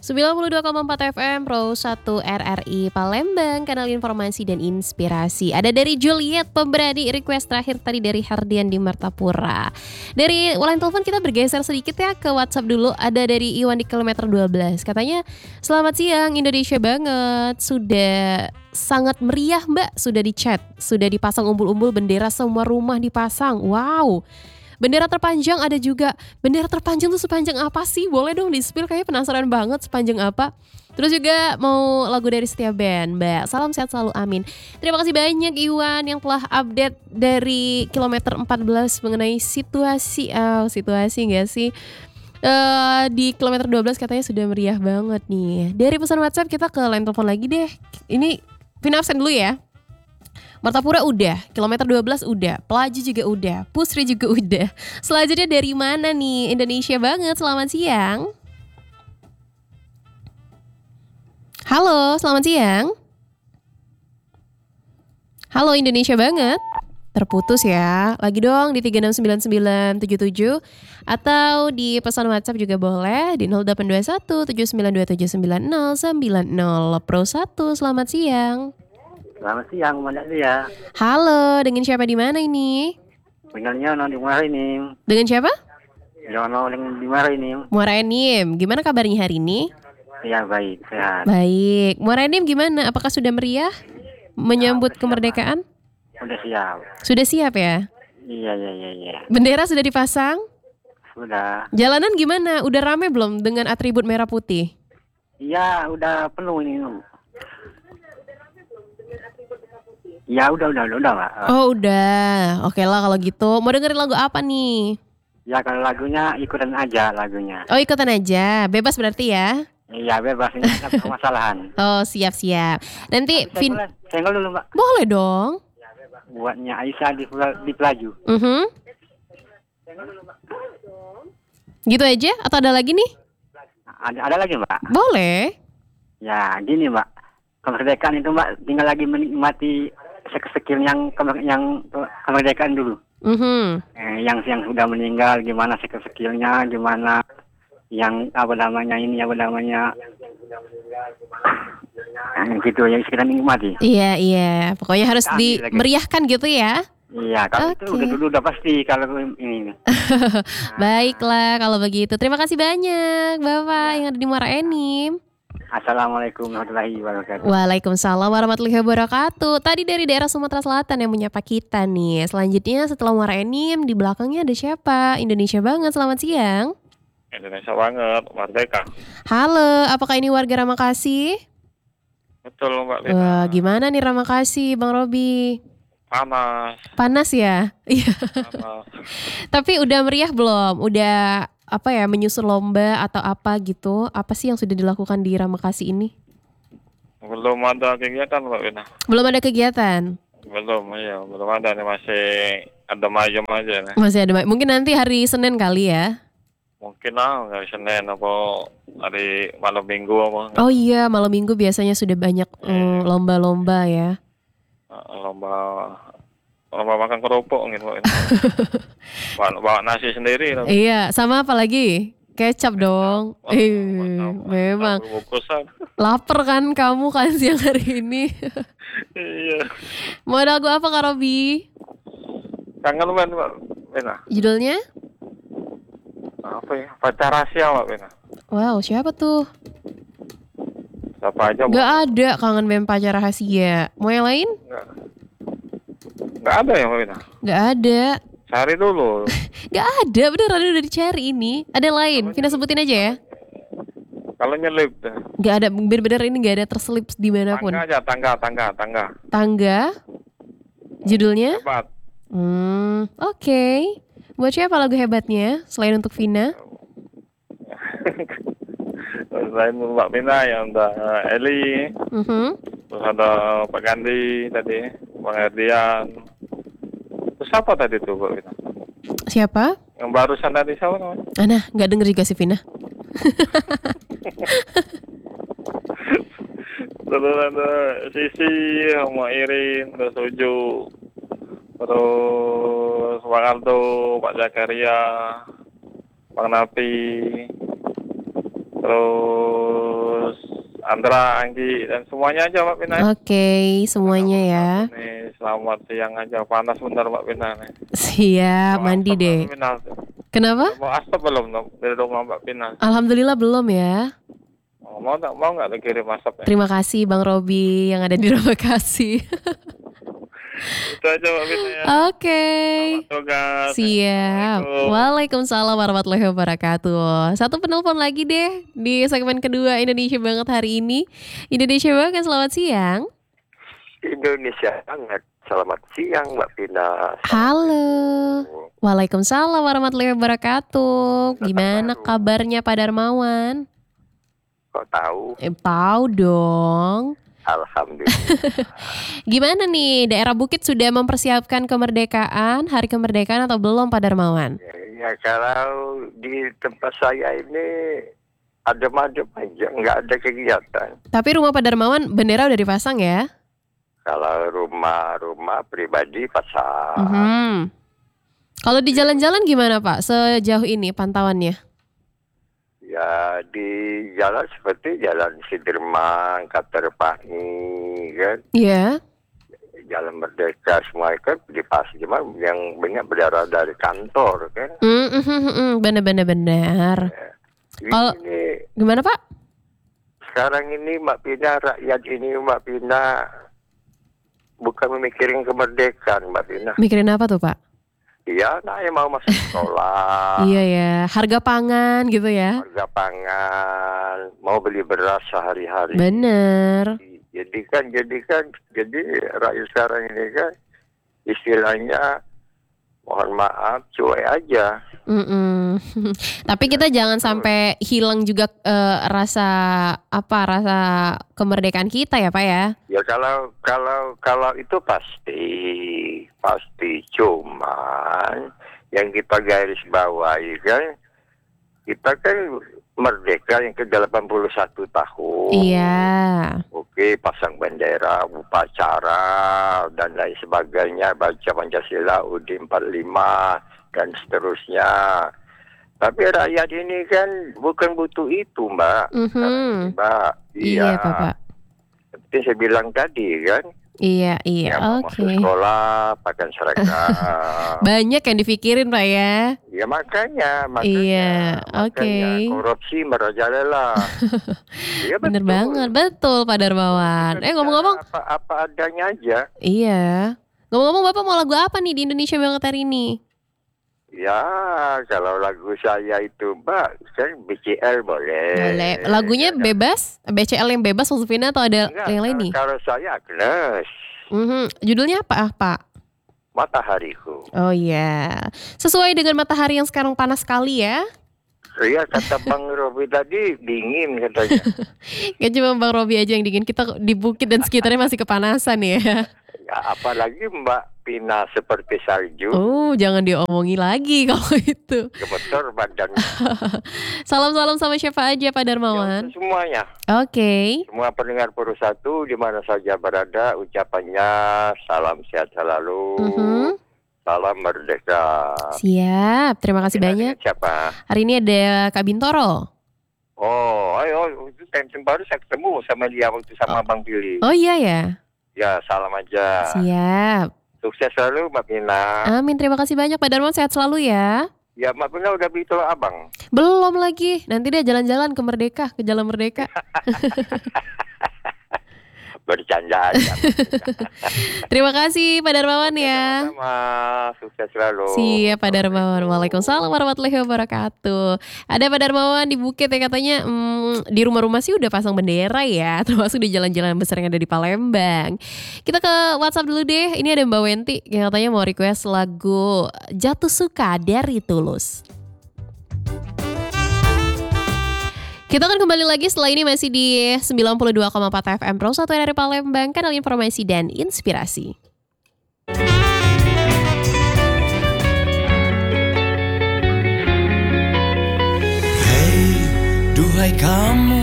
92,4 FM Pro 1 RRI Palembang, kanal informasi dan inspirasi. Ada dari Juliet Pemberani, request terakhir tadi dari Hardian di Martapura. Dari line telepon kita bergeser sedikit ya ke WhatsApp dulu. Ada dari Iwan di kilometer 12. Katanya, selamat siang Indonesia banget. Sudah sangat meriah Mbak, sudah dicat, sudah dipasang umbul-umbul bendera, semua rumah dipasang. Wow. Bendera terpanjang ada juga. Bendera terpanjang tuh sepanjang apa sih? Boleh dong di-spill, kayaknya penasaran banget sepanjang apa. Terus juga mau lagu dari Setia Band, Mbak. Salam sehat selalu, amin. Terima kasih banyak Iwan yang telah update dari kilometer 14 mengenai situasi. Situasi gak sih? Di kilometer 12 katanya sudah meriah banget nih. Dari pesan WhatsApp kita ke line telepon lagi deh. Ini Vina absen dulu ya. Martapura udah, kilometer 12 udah, Pelaju juga udah, Pusri juga udah. Selanjutnya dari mana nih? Indonesia banget, selamat siang. Halo, selamat siang. Halo Indonesia banget. Terputus ya. Lagi dong di 369977 atau di pesan WhatsApp juga boleh di 0821 79279090. Pro 1, selamat siang. Selamat siang, Mbak Lia. Halo, dengan siapa di mana ini? Dengan Yono di Muara ini. Dengan siapa? Yono di Muara ini. Muara Enim. Gimana kabarnya hari ini? Ya baik, sehat. Baik. Muara Enim gimana? Apakah sudah meriah menyambut kemerdekaan? Sudah siap. Sudah siap ya? Iya. Bendera sudah dipasang? Sudah. Jalanan gimana? Udah rame belum dengan atribut merah putih? Iya, udah penuh ini. Ya udah Mbak. Oh udah. Oke lah kalau gitu. Mau dengerin lagu apa nih? Ya kalau lagunya ikutan aja lagunya. Oh ikutan aja. Bebas berarti ya? Iya bebas, ini tidak permasalahan. Oh siap. Nanti Senggol dulu Mbak. Boleh dong. Buatnya Aisyah di Pelaju. Gitu aja atau ada lagi nih? Ada lagi Mbak? Boleh. Ya gini Mbak. Kemerdekaan itu Mbak tinggal lagi menikmati skill yang kemerdekaan dulu. Yang sudah meninggal gimana skillnya, gimana yang gitu yang kita nikmati. Iya. Pokoknya harus dimeriahkan gitu ya. Iya, kalau itu udah pasti kalau ini. Baiklah kalau begitu. Terima kasih banyak Bapak yang ada di Muara Enim. Assalamualaikum warahmatullahi wabarakatuh. Waalaikumsalam warahmatullahi wabarakatuh. Tadi dari daerah Sumatera Selatan yang menyapa kita nih. Selanjutnya setelah Muara Enim, di belakangnya ada siapa? Indonesia banget, selamat siang. Indonesia banget, Merdeka. Halo, apakah ini warga Ramakasih? Betul Mbak Lina. Wah, gimana nih Ramakasih, Bang Robi? Panas ya? Iya. Tapi udah meriah belum? Udah menyusun lomba atau apa gitu? Apa sih yang sudah dilakukan di Ramakasih ini? Belum ada kegiatan Mbak Lina. Belum ada kegiatan? Belum ada nih, masih ada ayam aja nih. Masih ada, mungkin nanti hari Senin kali ya? Mungkin hari Senin apa hari malam minggu apa. Oh iya, malam minggu biasanya sudah banyak lomba-lomba ya. Lomba makan kerupuk gitu Mbak Lina. bawa nasi sendiri. Iya, sama apa lagi? Kecap dong. Memang. Lapar kan kamu kan siang hari ini. Iya. Mau lagu apa Kak Robi? Kangen banget Mbak Lina. Judulnya? Apa ya? Pacar Rahasia Mbak Lina. Wow, siapa tuh? Siapa aja? Gak ada Kangen Band Pacar Rahasia. Mau yang lain? Gak ada ya Mbak Lina? Gak ada. Cari dulu. Gak ada, beneran udah dicari ini. Ada yang lain, Vina sebutin aja ya. Kalau nyelip gak ada, bener-bener ini gak ada terselip dimanapun. Tangga aja, tangga. Tangga? Judulnya? Hebat. Oke. Buat siapa lagu hebatnya selain untuk Vina? Selain Mbak Vina yang ada Eli, terus ada Pak Gandhi tadi, Bang Erdian. Terus siapa tadi tuh Mbak Vina? Siapa? Yang barusan tadi siapa namanya? Nah, gak denger juga sih Vina. Terus ada Sisi sama Irin, terus Uju, terus Bang Aldo, Pak Zakaria, Bang Napi, Terus Andra, Anggi, dan semuanya aja Mbak Pina. Oke, semuanya ya. Nih, selamat siang aja. Panas bentar Mbak Pina nih. Siap, mandi deh. Kenapa? Mau asap belum dari rumah Mbak Pina? Alhamdulillah belum ya. Oh, mau nggak dikirim asap ya? Terima kasih Bang Robi yang ada di rumah kasih. Itu aja Mbak Pina ya. Oke. Selamat tugas. Siap. Waalaikumsalam warahmatullahi wabarakatuh. Satu penelpon lagi deh di segmen kedua Indonesia Banget hari ini. Indonesia Banget, selamat siang. Indonesia Banget, selamat siang Mbak Pina. Halo. Waalaikumsalam warahmatullahi wabarakatuh. Gimana kabarnya Pak Darmawan? Kok tahu? Tahu dong. Alhamdulillah. Gimana nih, daerah Bukit sudah mempersiapkan kemerdekaan, hari kemerdekaan atau belum Pak Darmawan? Ya kalau di tempat saya ini adem-adem aja, nggak ada kegiatan. Tapi rumah Pak Darmawan bendera udah dipasang ya? Kalau rumah pribadi pasang. Kalau di jalan-jalan gimana Pak sejauh ini pantauannya? Ya di jalan seperti Jalan Sudirman, Katerpani, kan? Iya. Jalan Merdeka semua kan dipasang, cuma yang banyak bendera dari kantor kan. Benar. Kalau gimana Pak? Sekarang ini Mbak Pina, rakyat ini Mbak Pina bukan memikirin kemerdekaan Mbak Pina. Mikirin apa tuh Pak? Iya, anaknya mau masuk sekolah. Iya ya, harga pangan gitu ya. Harga pangan, mau beli beras sehari-hari. Bener. Jadi rakyat sekarang ini kan istilahnya mohon maaf cuek aja. Tapi kita jangan sampai hilang juga rasa kemerdekaan kita ya Pak ya. Ya kalau itu pasti cuman yang kita garis bawahi kan kita kan merdeka yang ke-81 tahun. Iya. Oke, pasang bendera, upacara dan lain sebagainya, baca Pancasila UUD 45 dan seterusnya. Tapi rakyat ini kan bukan butuh itu, Mbak. Mbak. Iya, Bapak. Seperti saya bilang tadi kan. Iya, oke. Masuk sekolah, pakai seragam. Banyak yang dipikirin, Pak ya. Ya makanya. Iya, oke. Korupsi merajalela. Ya, bener banget, betul Pak Darmawan. Ngomong-ngomong. Apa adanya aja. Iya. Ngomong-ngomong Bapak mau lagu apa nih di Indonesia Banget hari ini? Ya, kalau lagu saya itu, Mbak, saya BCL boleh. Boleh. Lagunya ya, bebas? BCL yang bebas maksudnya atau ada yang lain nih? Kalau saya Agnes. Judulnya apa, Pak? Matahariku. Oh iya. Sesuai dengan matahari yang sekarang panas sekali ya? Iya, kata Bang Robi tadi dingin katanya. Gak cuma Bang Robi aja yang dingin, kita di Bukit dan sekitarnya masih kepanasan ya. Ya, apalagi Mbak Pina seperti salju. Oh, jangan diomongi lagi kalau itu. Gemeter badan. Salam-salam sama siapa aja Pak Darmawan? Ya, semuanya. Oke. Semua pendengar Puru Satu di mana saja berada, ucapannya salam sehat selalu. Salam merdeka. Siap, terima kasih banyak. Siapa? Hari ini ada Kak Bintoro. Oh, ayo, itu baru saya ketemu sama dia waktu sama Bang Billy. Oh iya ya? Ya, salam aja. Siap. Sukses selalu Mbak Pina. Amin, terima kasih banyak Pak Darmawan, sehat selalu ya. Ya, Mbak Pina udah beli telur abang? Belum lagi, nanti dia jalan-jalan ke Merdeka, ke Jalan Merdeka. Bercanda aja. Terima kasih Pak Darmawan ya. Sama-sama, sukses selalu. Siap Pak Darmawan. Waalaikumsalam warahmatullahi wabarakatuh. Ada Pak Darmawan di Bukit yang katanya di rumah-rumah sih udah pasang bendera ya, termasuk di jalan-jalan besar yang ada di Palembang. Kita ke WhatsApp dulu deh. Ini ada Mbak Wenti yang katanya mau request lagu Jatuh Suka dari Tulus. Kita akan kembali lagi setelah ini masih di 92,4 FM Pro 1 dari Palembang, kanal informasi dan inspirasi. Hey, duhai kamu